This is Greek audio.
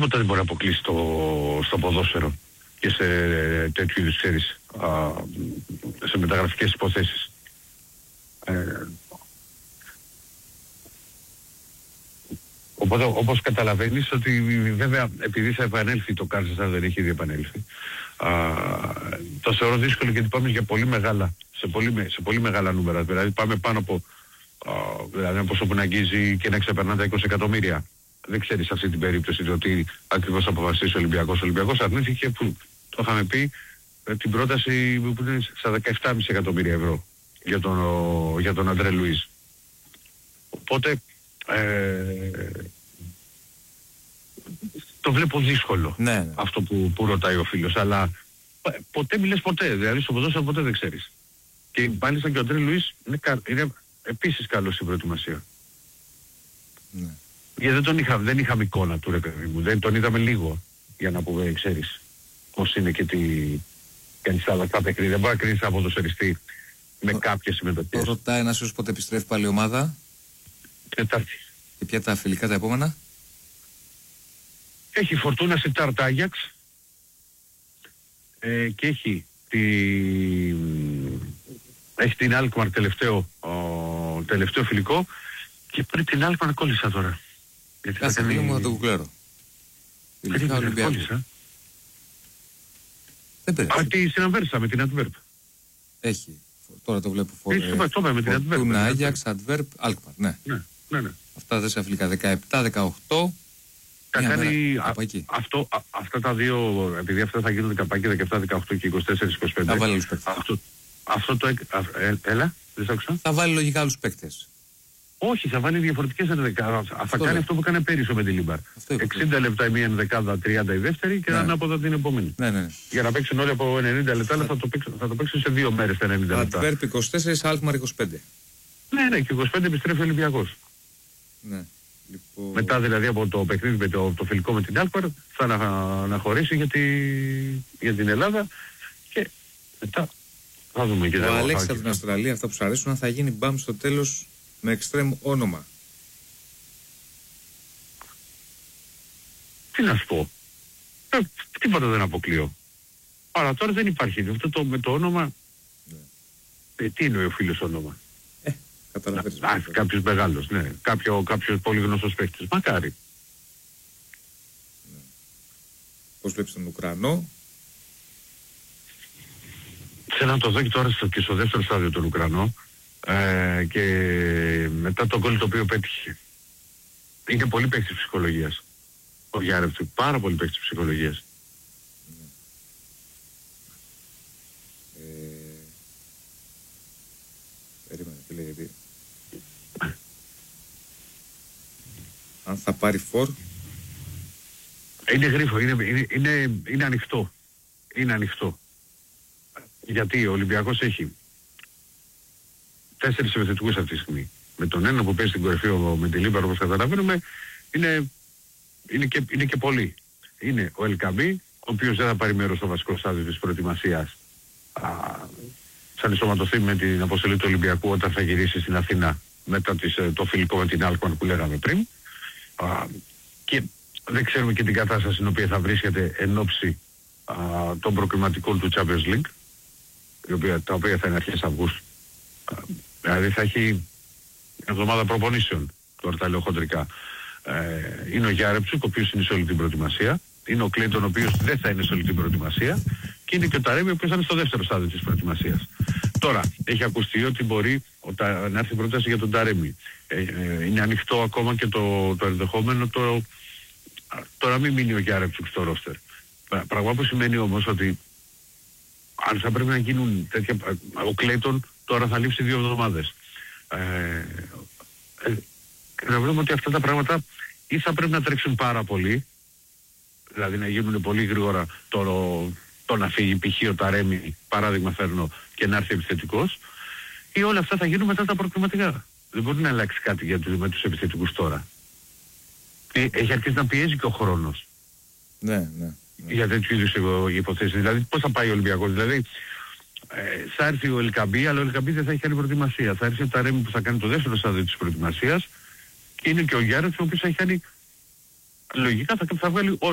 τίποτα δεν μπορεί να αποκλείσει στο ποδόσφαιρο και σε τέτοιου είδους, ξέρεις, σε μεταγραφικές υποθέσεις. Οπότε, όπως καταλαβαίνεις, ότι βέβαια επειδή θα επανέλθει το Κάρσας, αν δεν έχει ήδη επανέλθει, το θεωρώ δύσκολο, γιατί πάμε για πολύ μεγάλα, σε πολύ μεγάλα νούμερα. Δηλαδή πάμε πάνω από, δηλαδή ένα ποσό που να αγγίζει και να ξεπερνά τα 20 εκατομμύρια. Δεν ξέρεις αυτή την περίπτωση ότι ακριβώς αποφασίσει ο Ολυμπιακός. Ο Ολυμπιακός αρνήθηκε, που το είχαμε πει, την πρόταση που είναι στα 17,5 εκατομμύρια ευρώ για τον Αντρέ Λουίζ. Οπότε το βλέπω δύσκολο, ναι. Αυτό που ρωτάει ο φίλος, αλλά ποτέ μιλες ποτέ, δηλαδή στο ποδόσφαιρο ποτέ δεν ξέρεις. Και μάλιστα και ο Αντρέ Λουίζ είναι επίσης καλός στην προετοιμασία. Ναι. Γιατί δεν είχαμε εικόνα του, ρε παιδί μου, δεν τον είδαμε λίγο, για να πούμε, ξέρεις πώς είναι και τι κάνει στα άλλα παιχνίδια. Δεν μπορεί να κρίνεις από το σεριστή με κάποιες συμμετοχές. Ρωτάει ένας όσο πότε επιστρέφει πάλι η ομάδα. Τετάρτη. Και ποια τα φιλικά τα επόμενα? Έχει Φορτούνα Σιτάρτ Άγιαξ, και έχει την Αλκμαρ τελευταίο φιλικό, και πριν την Αλκμαρ κόλλησα τώρα. Κάθε φίλο μου θα το κουκλέρω. Φιλικά Ολυμπιακού. Δεν πειράζει. Τη συναμβέρσα με την Αντβέρπ. Έχει. Τώρα το βλέπω Φορτούνα, Άγιαξ, Αντβέρπ, Αλκμαρ. Ναι. Αυτά δεν σε αφιλικά. 17-18. Θα κάνει αυτά τα δύο, επειδή αυτά θα γίνουν καπάκι 17-18 και 24-25. Θα βάλει άλλους παίκτες. Έλα, δεν σ' άκουσα. Θα βάλει λογικά άλλους παίκτες. Όχι, θα βάλει διαφορετικές ενδεκάδες. Θα κάνει αυτό που έκανε πέρυσι με την Λίμπαρ. 60 λεπτά η μία ενδεκάδα, 30 η δεύτερη και ανάποδα την επόμενη. Ναι. Για να παίξουν όλοι από 90 λεπτά, αλλά θα το παίξουν σε 2 μέρες τα 90 λεπτά. Αντβέρπ 24, Αλκμαρ 25. Ναι, και 25 επιστρέφει ο Ολυμπιακός. Ναι. Λοιπόν... Μετά δηλαδή από το παιχνίδι με το φιλικό με την Αλκμαρ θα αναχωρήσει για την Ελλάδα, και μετά θα δούμε. Και ο Αλέξης από την Αυστραλία, αυτά που σου αρέσουν, αν θα γίνει μπαμ στο τέλος με εξτρέμ όνομα. Τι να σου πω. Τίποτα δεν αποκλείω. Άρα τώρα δεν υπάρχει. Αυτό με το όνομα. Ναι. Τι είναι ο φίλος όνομα. Καταλαβαίνεις. Κάποιος μεγάλος, ναι. Κάποιος πολύ γνωστός παίκτης. Μακάρι. Ναι. Πώς βλέπεις τον Ουκρανό? Θέλω να το δω και τώρα και στο δεύτερο στάδιο τον Ουκρανό, και μετά το γκολ το οποίο πέτυχε. Είναι πολύ παίκτης ψυχολογίας. Ο Γιάρευτσου, πάρα πολύ παίκτης ψυχολογίας. Ναι. Περίμενε, τι λέει, γιατί αν θα πάρει φορ. Είναι γρίφο, είναι ανοιχτό. Είναι ανοιχτό. Γιατί ο Ολυμπιακός έχει 4 επιθετικούς αυτή τη στιγμή. Με τον ένα που παίζει στην κορυφή με τη Λίμπαρ, όπως καταλαβαίνουμε, είναι και πολλοί. Είναι ο Ελκαμπή, ο οποίος δεν θα πάρει μέρος στο βασικό στάδιο της προετοιμασίας. Θα ενσωματωθεί με την αποστολή του Ολυμπιακού όταν θα γυρίσει στην Αθήνα μετά το φιλικό με την Αλκμαρ που λέγαμε πριν. Και δεν ξέρουμε και την κατάσταση στην οποία θα βρίσκεται εν ώψη των προκριματικών του Champions League, τα οποία θα είναι αρχές Αυγούστου. Δηλαδή θα έχει μια εβδομάδα προπονήσεων, τώρα τα λέω χοντρικά. Είναι ο Γιάρεψουκ, ο οποίος είναι σε όλη την προετοιμασία. Είναι ο Κλέιτον, ο οποίος δεν θα είναι σε όλη την προετοιμασία. Και είναι και ο Ταρέμι, ο οποίος θα είναι στο δεύτερο στάδιο της προετοιμασίας. Τώρα, έχει ακουστεί ότι μπορεί να έρθει πρόταση για τον Ταρέμι. Είναι ανοιχτό ακόμα και το ενδεχόμενο να μην μείνει ο Γιάρεψουκ στο ρόστερ. Πράγμα που σημαίνει όμως ότι αν θα πρέπει να γίνουν τέτοια... Ο Κλέιτον τώρα θα λείψει 2 εβδομάδες. Και να βλέπουμε ότι αυτά τα πράγματα ή θα πρέπει να τρέξουν πάρα πολύ, δηλαδή να γίνουν πολύ γρήγορα το να φύγει π.χ. ο Ταρέμι, παράδειγμα φέρνω, και να έρθει επιθετικός, ή όλα αυτά θα γίνουν μετά τα προκριματικά. Δεν μπορεί να αλλάξει κάτι με τους επιθετικούς τώρα. Έχει αρχίσει να πιέζει και ο χρόνος. Ναι. Για τέτοιου είδους υποθέσεις. Δηλαδή πώς θα πάει ο Ολυμπιακός. Δηλαδή θα έρθει ο Ελκαμπή, αλλά ο Ελκαμπή δεν θα έχει κάνει προετοιμασία. Θα έρθει ο Ταρέμι που θα κάνει το δεύτερο στάδιο της προετοιμασίας, και είναι και ο Γιάρετς ο οποίος θα έχει κάνει, λογικά θα βγάλει